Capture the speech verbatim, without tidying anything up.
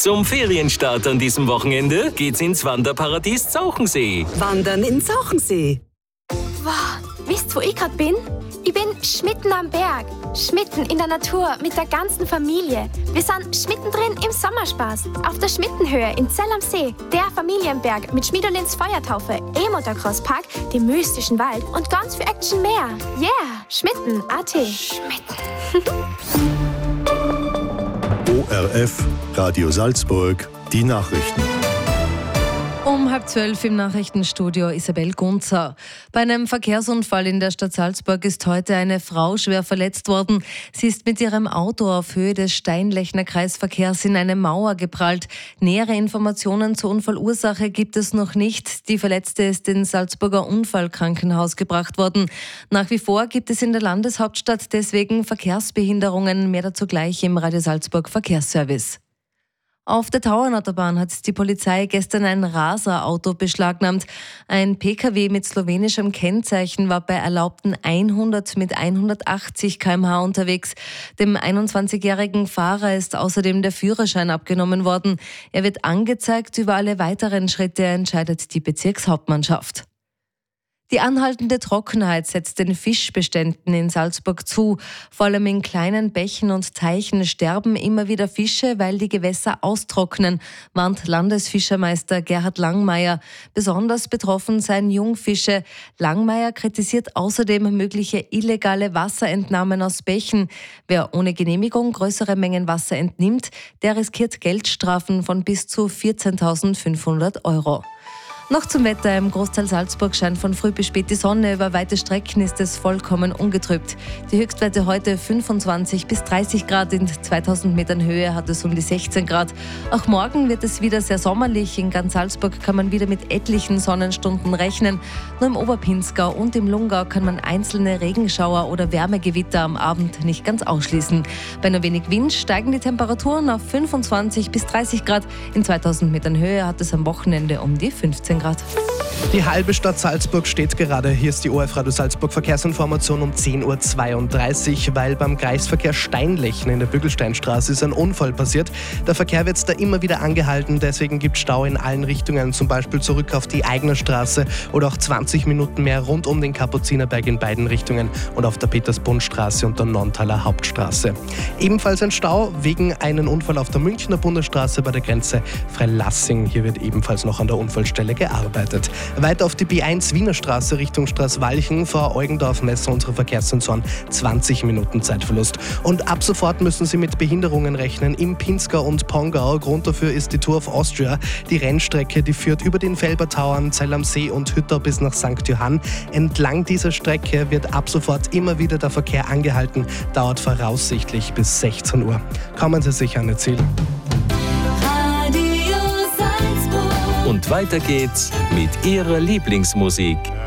Zum Ferienstart an diesem Wochenende geht's ins Wanderparadies Zauchensee. Wandern in Zauchensee. Wow, wisst ihr, wo ich gerade bin? Ich bin schmitten am Berg, schmitten in der Natur mit der ganzen Familie. Wir sind schmittendrin im Sommerspaß, auf der Schmittenhöhe in Zell am See, der Familienberg mit Schmiedolins Feuertaufe, E-Motocross-Park, dem mystischen Wald und ganz viel Action mehr. Yeah, Schmitten, A T. Schmitten. O R F, Radio Salzburg, die Nachrichten. Um halb zwölf im Nachrichtenstudio Isabel Gunzer. Bei einem Verkehrsunfall in der Stadt Salzburg ist heute eine Frau schwer verletzt worden. Sie ist mit ihrem Auto auf Höhe des Steinlechner Kreisverkehrs in eine Mauer geprallt. Nähere Informationen zur Unfallursache gibt es noch nicht. Die Verletzte ist ins Salzburger Unfallkrankenhaus gebracht worden. Nach wie vor gibt es in der Landeshauptstadt deswegen Verkehrsbehinderungen. Mehr dazu gleich im Radio Salzburg Verkehrsservice. Auf der Tauernautobahn hat die Polizei gestern ein Raser-Auto beschlagnahmt. Ein P K W mit slowenischem Kennzeichen war bei erlaubten hundert mit hundertachtzig Kilometer pro Stunde unterwegs. Dem einundzwanzigjährigen Fahrer ist außerdem der Führerschein abgenommen worden. Er wird angezeigt. Über alle weiteren Schritte entscheidet die Bezirkshauptmannschaft. Die anhaltende Trockenheit setzt den Fischbeständen in Salzburg zu. Vor allem in kleinen Bächen und Teichen sterben immer wieder Fische, weil die Gewässer austrocknen, warnt Landesfischermeister Gerhard Langmeier. Besonders betroffen seien Jungfische. Langmeier kritisiert außerdem mögliche illegale Wasserentnahmen aus Bächen. Wer ohne Genehmigung größere Mengen Wasser entnimmt, der riskiert Geldstrafen von bis zu vierzehntausendfünfhundert Euro. Noch zum Wetter. Im Großteil Salzburg scheint von früh bis spät die Sonne. Über weite Strecken ist es vollkommen ungetrübt. Die Höchstwerte heute fünfundzwanzig bis dreißig Grad. In zweitausend Metern Höhe hat es um die sechzehn Grad. Auch morgen wird es wieder sehr sommerlich. In ganz Salzburg kann man wieder mit etlichen Sonnenstunden rechnen. Nur im Oberpinzgau und im Lungau kann man einzelne Regenschauer oder Wärmegewitter am Abend nicht ganz ausschließen. Bei nur wenig Wind steigen die Temperaturen auf fünfundzwanzig bis dreißig Grad. In zweitausend Metern Höhe hat es am Wochenende um die fünfzehn Grad. Die halbe Stadt Salzburg steht gerade. Hier ist die O R F Radio Salzburg Verkehrsinformation um zehn Uhr zweiunddreißig, weil beim Kreisverkehr Steinlechner in der Bügelsteinstraße ist ein Unfall passiert. Der Verkehr wird da immer wieder angehalten, deswegen gibt es Stau in allen Richtungen, zum Beispiel zurück auf die Eigner Straße oder auch zwanzig Minuten mehr rund um den Kapuzinerberg in beiden Richtungen und auf der Petersbundstraße und der Nonntaler Hauptstraße. Ebenfalls ein Stau wegen einem Unfall auf der Münchner Bundesstraße bei der Grenze Freilassing. Hier wird ebenfalls noch an der Unfallstelle gearbeitet. Weiter auf die B eins Wiener Straße Richtung Straßwalchen vor Eugendorf-Messer unsere Verkehrssensoren zwanzig Minuten Zeitverlust. Und ab sofort müssen Sie mit Behinderungen rechnen im Pinzgau und Pongau. Grund dafür ist die Tour of Austria. Die Rennstrecke, die führt über den Felbertauern, Zell am See und Hüttau bis nach Sankt Johann. Entlang dieser Strecke wird ab sofort immer wieder der Verkehr angehalten, dauert voraussichtlich bis sechzehn Uhr. Kommen Sie sicher an Ihr Ziel. Und weiter geht's mit Ihrer Lieblingsmusik.